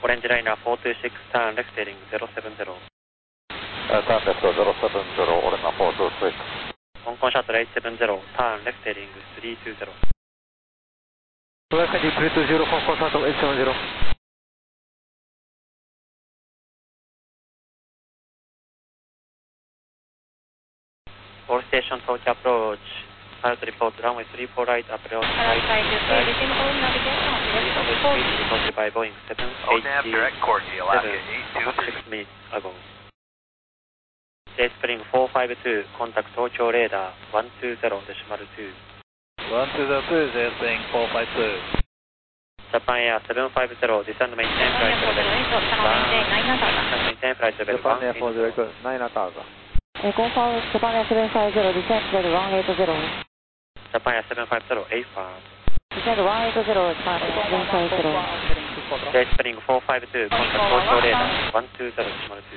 オレンジライナー426、ターンレフテーリング070。 ターンレフト070、オレナ426。 香港シャトル870、ターンレフテーリング320。 Flight ID 320、香港シャトル870。 All station Tokyo approach. Pilot report runway 34 right approach. Repeating all navigation. Reported by Boeing 787. Direct course to Alaska 6 minutes ago. J Spring 452, contact Tokyo radar 120.2. 120, J Spring 452. Japan Air 750, descend maintain flight level 1. Maintain flight level 1. Japan Air 408, 9,000. Confirm Japan Air 750, descend level 180. Japan Air 750, AFAR. Descend 180, Japan Air 750. J Spring 452, contact Tokyo radar 120.2.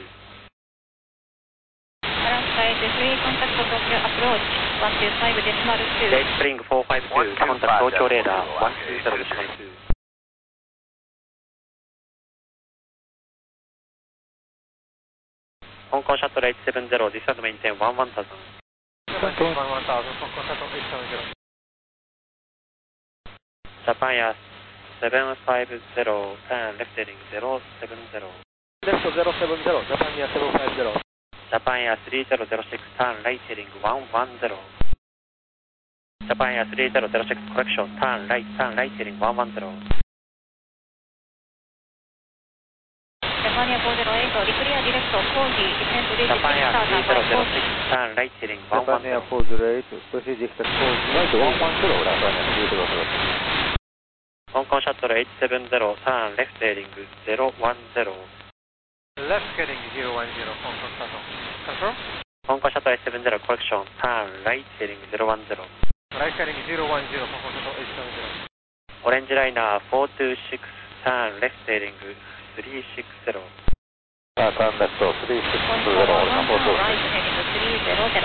Contact Tokyo approach 125.2. J Spring 452, contact Tokyo radar 120.2. Hong Kong Shuttle 870, descend maintain 11000. Japan Air 750, turn left heading 070. Left 070, Japan Air 750. Japan Air 3006, turn right heading 110. Japan Air 3006, correction, turn right heading 110. Japan Air 408, declare direct Koji, descend to Japan Air 3006, turn right heading Japan Air 110. 408, proceed exit Koji, right 110, Japan Air 3006. Hong Kong Shuttle 870, turn left heading 010. Left heading 010, Hong Kong Shuttle. Confirm? Hong Kong Shuttle 870, correction, turn right heading 010. Right heading 010, Hong Kong Shuttle 870. Orange Liner 426, turn left heading 360. Turn left 360, right heading 300.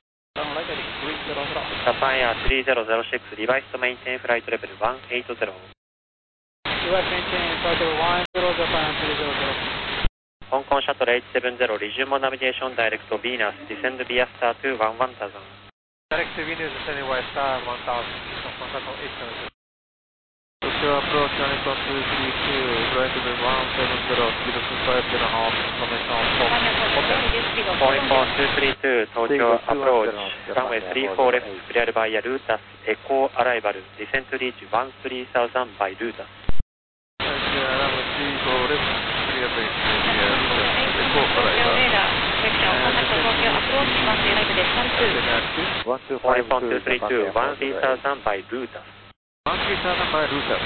Japan Air 3006, revise to maintain flight level 180. Revise maintain flight level 180, Japan 300. Hong Kong Shuttle 870, resume navigation direct to Venus, descend via star to 1000. Direct to Venus, descending via star 1000, Hong Kong Shuttle 870. Tokyo approach 9.232, flight level 170, speed of 5.5, information Point 232, Tokyo approach, runway 34 left, cleared via Lutas, Echo arrival, descent to reach 13,000 by Lutas. runway 34 left, cleared by Echo arrival. Point 232, 13,000 by Lutas. 13,000 by Lutas.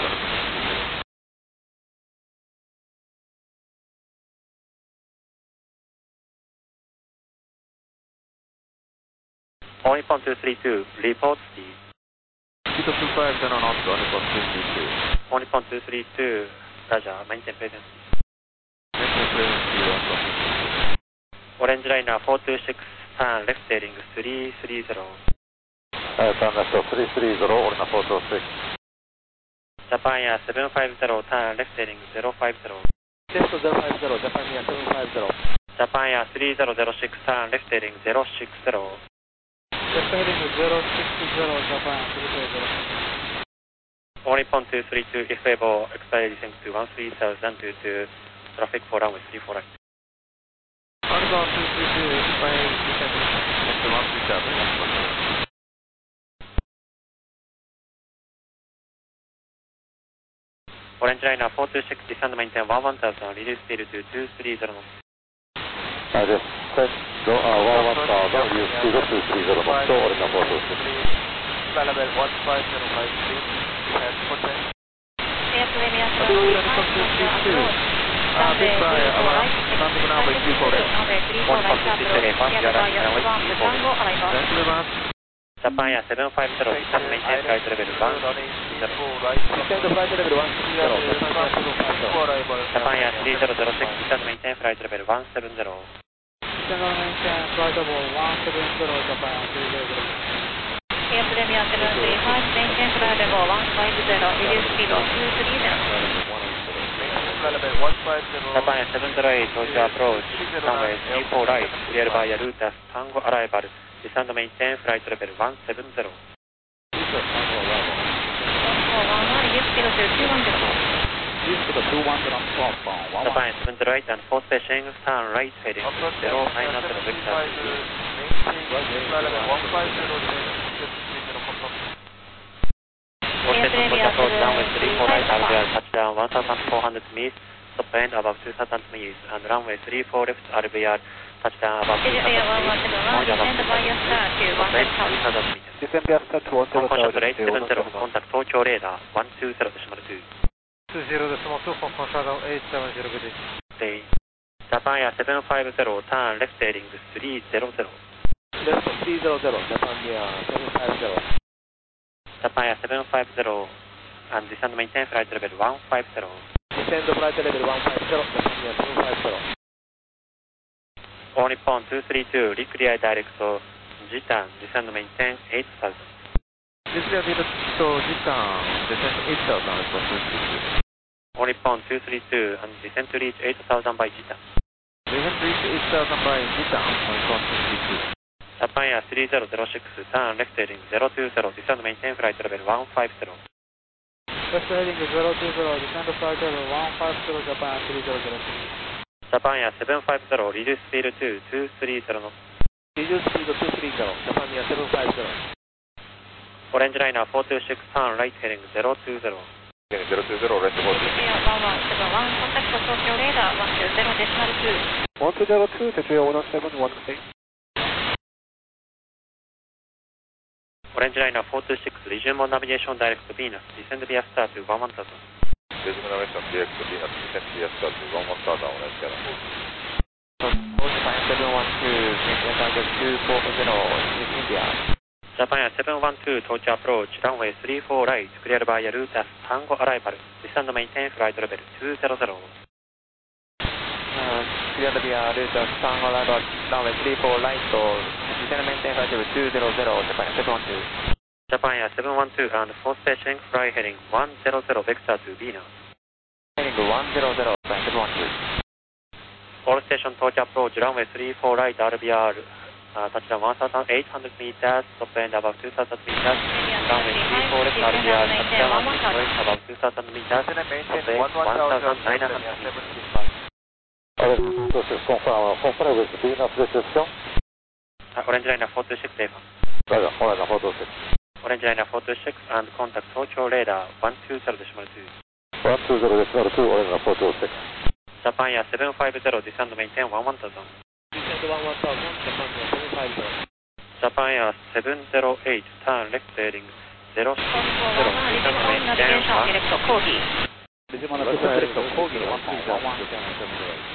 Point 232, report speed. Speed of 25 knots, report 232. Point 232, Roger, maintain presence. Maintain presence 1.2. Orange Liner 426, turn left heading 330. Turn left 330, Orna 426. Japan Air 750, turn left heading 050. Left 050, Japan Air 750. Japan Air 3006, turn left heading 060. Left heading 060, Japan 300. Only point 232, if able, expired descent to 13,000 due to traffic for runway 34 right. Outbound 232, expired descent to 13,000. Orange Liner 426, descend maintain 1000, reduce speed to 230 knots. Descend 1000, reduce speed to 230 knots, Orna 426. Flight level 15053, and contact. Big fire, landing runway 34 left. Japan Air 750, descend maintain flight level 160. Descend flight level 160, Japan Air 3006, descend maintain flight level 170. Descend maintain flight level 170, Japan 300. Air Premier 735, maintain flight level 150, reduce speed of 230. Development 150. Japan Air 708, Tokyo approach, runway 34 right, clear via route as Tango arrival, descend maintain flight level 170. Japan Air 708 and force passing, turn right heading 0900 vector to Station Tokyo approach, runway 34 right, RVR touchdown 1,400 meters, stop wind above 2,000 meters, and runway 34 left, RVR touchdown above 2,000 meters, point above 2,000 meters, stop wind 2,000 meters. Descend via star to 170. Contact rate 70, contact Tokyo radar 120.2. 20.2, Hong Kong Shadow 870 です。 Stay. Japan Air 750, turn left heading 300. Left 300, Japan Air 750. Japan Air 750 and descend maintain flight level 150. Descend flight level 150, Japan Air 750. All Nippon 232, reclear direct Jitan, descend maintain 8000. Declare direct Jitan, descend 8000. All Nippon 232 and descend to reach 8000 by Jitan. Descend to reach 8000 by Jitan, All Nippon 232. Japan Air 3006, turn left heading 020, descend maintain flight level 150. Left heading 020, descend flight level 150, Japan Air 3006. Japan Air 750, reduce speed to 230 knots. Reduce speed to 230, Japan Air 750. Orange liner 426, turn right heading 020. 020, right to contact Tokyo radar 120.2. 102 to 10716. Orange liner 426, resume on navigation direct to Venus, descend via star to 11000. Resume navigation direct to Venus, descend via star to 11000, orange liner. Japan 712, maintain target 240 in India. Japan Air 712, Tokyo approach, runway 34 right, clear via route as Tango arrival, descend maintain flight level 200. Clear via route as Tango arrival, runway 34 right, descend maintain flight level 200, Japan 712. Japan Air 712 and force station, fly heading 100 vector to Venus. Heading 100, Japan 712. All station Tokyo approach, runway 34 right, RBR, touchdown 1,800 meters, stop wind above 2,000 meters, runway 34 left, RBR, touchdown 1 west above 2,000 meters, stop wind 1,900 meters. Confirm with Venus reception. Orange liner 426, Eva. Roger, Orange 426. Orange liner 426 and contact Tokyo radar 120.2. 120.2, Orange 426. Japan Air 750, descend maintain 11000. Descend 11000, Japan Air 750. Japan Air 708, turn left heading 060, descend maintain 1. Resume on direct Kogi 130.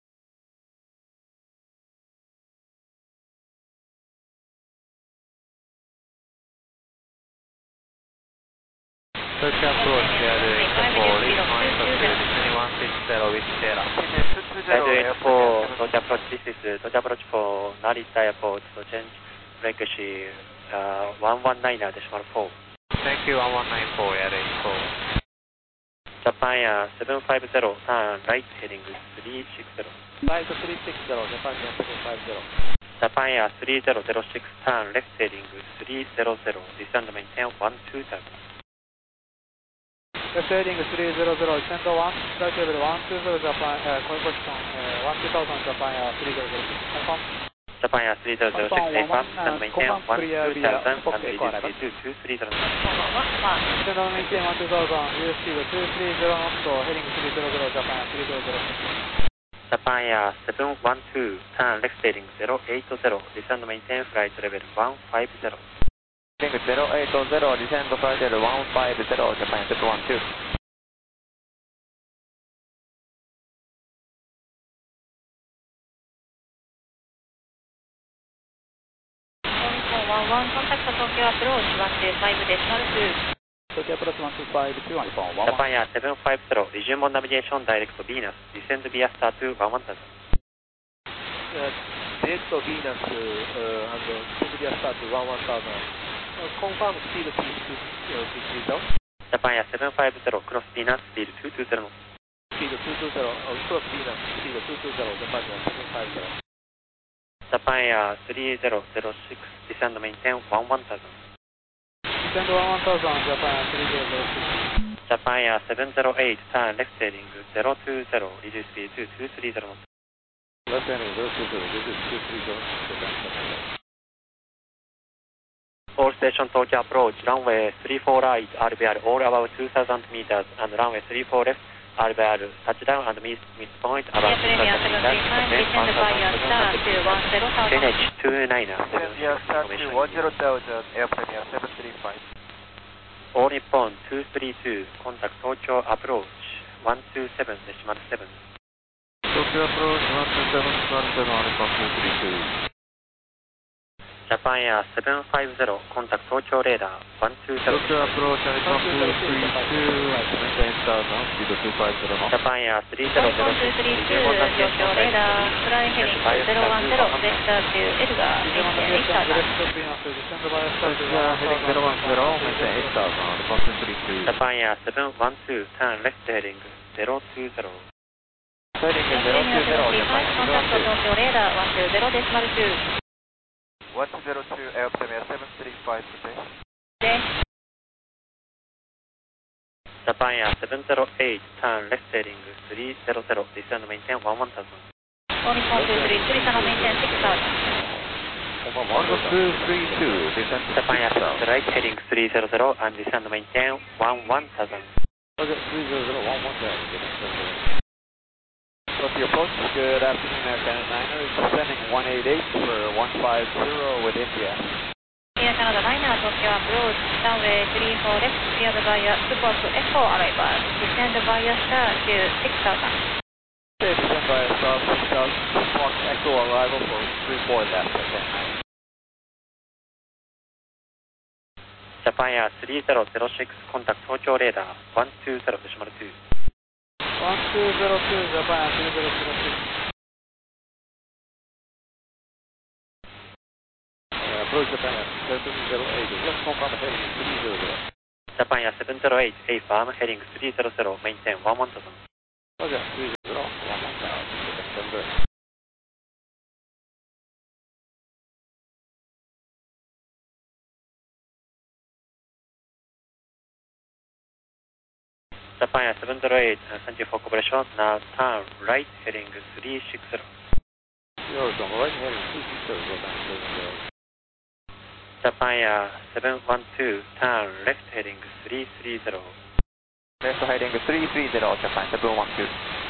Tokyo approach, clearing for reach point of 2160 with Sierra. for Tokyo approach, this is Tokyo approach for Narita Airport, so change frequency 119.4. Thank you, 1194, Air 84. Japan Air 750, turn right heading 360. Flight 360, Japan Air 750. Japan Air 3006, turn left heading 300, descend maintain 12000. Left heading 300, descend 1, flight level 120, Japan Air, point position 12000, Japan Air 3006. Confirm. Japan Air 3006, AFAM, descend maintain 12000 and reduce speed to 230 knots. Descend maintain 12000, reduce speed 230 knots, heading 300, Japan Air 3006. Japan Air 712, turn left heading 080, descend maintain flight level 150. Heading 080, descend flight level 150, Japan 712. Contact Tokyo approach 125.2. Tokyo approach 125, 1 Japan Air 750, resume on navigation direct to Venus, descend via star to 1000. Direct to Venus and descend via star to 1000. Confirm speed to 30. Japan Air 750, cross Venus, speed 220 knots. speed 220, approach speed 220, Japan Air 750. Japan Air 3006, descend maintain 11000. Descend 11000, Japan Air 3006. Japan Air 708, turn left heading 020, reduce speed to 230 knots. Left heading 020, this is 230 knots, Japan Air. All station Tokyo approach, runway 34 right, RBR all above 2000 meters, and runway 34 left, RBR touchdown and midpoint above 2000 meters. KNH 29er, Airplane 735. All Nippon 232, contact Tokyo approach 127.7. Tokyo approach 127.7 on Nippon 232. Japan Air 750, contact Tokyo radar 120. Tokyo approach Nippon 232, maintain stars on speed 250 knots. Japan Air 3006, Tokyo radar, fly heading 010, vector to Edgar, maintain 8000. Heading 010, maintain 8000 on Nippon 232. Japan Air 712, turn left heading 020. Heading 020, Japan Contact Tokyo radar 120.2. 102, Airplane 735 station. Japan Air 708, turn left heading 300, descend maintain 11000. All Nippon 233, turn maintain 6000. 1232, descend to Japan Air 6000. 7 right heading 300 and descend maintain 1000. Okay, 300, 110. Tokyo approach, good afternoon, Air Canada 9ers, descending 188 for 150 with India. Air Canada 9er, Tokyo approach, runway 34 left, cleared via support Echo arrival, descend via star to 6000. Okay, descend via star 6000, support Echo arrival for 34 left, Air Canada 9. Japan Air 3006, contact Tokyo radar 120.2. 1202, Japan Air 3006. Approach Japan Air 708, let's confirm heading 300. Japan Air 708, A firm heading 300, maintain 1000. Okay, 300, 11000, September. Japan Air 708, thank you for cooperation. Now turn right heading 360. Yours on right heading 360, Japan 708. Japan Air 712, turn left heading 330. Left heading 330, Japan 712.